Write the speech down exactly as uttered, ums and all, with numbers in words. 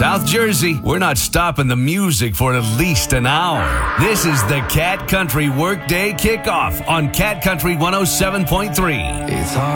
South Jersey, we're not stopping the music for at least an hour. This is the Cat Country Workday Kickoff on Cat Country one oh seven point three. It's hard.